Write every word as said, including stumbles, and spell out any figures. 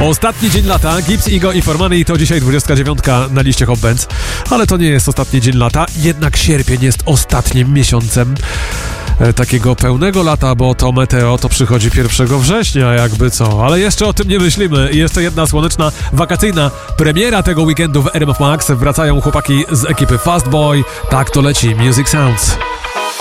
Ostatni dzień lata, Gibbs, Igo i Formani to dzisiaj dwudziestka dziewiątka na liście Hot Bands, ale to nie jest ostatni dzień lata, jednak sierpień jest ostatnim miesiącem e, takiego pełnego lata, bo to meteo to przychodzi pierwszego września, jakby co, ale jeszcze o tym nie myślimy. I jeszcze jedna słoneczna, wakacyjna premiera tego weekendu w R M F Max. Wracają chłopaki z ekipy Fast Boy, tak to leci, Music Sounds.